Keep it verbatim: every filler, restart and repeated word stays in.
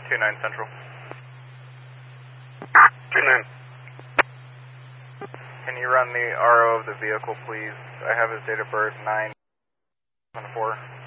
two nine Central. two nine. Can you run the R O of the vehicle, please? I have his date of birth nine seven four.